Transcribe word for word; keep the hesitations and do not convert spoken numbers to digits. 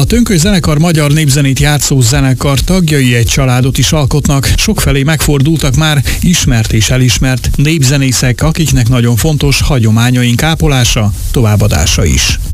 A Tönköly zenekar magyar népzenét játszó zenekar tagjai egy családot is alkotnak. Sokfelé megfordultak már ismert és elismert népzenészek, akiknek nagyon fontos hagyományaink ápolása, továbbadása is.